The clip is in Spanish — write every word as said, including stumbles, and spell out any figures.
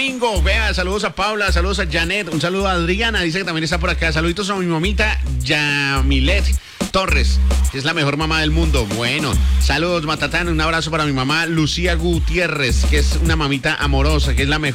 Domingo, vea, saludos a Paula, saludos a Janet, un saludo a Adriana, dice que también está por acá. Saluditos a mi mamita Yamilet Torres, que es la mejor mamá del mundo. Bueno, saludos Matatán, un abrazo para mi mamá Lucía Gutiérrez, que es una mamita amorosa, que es la mejor.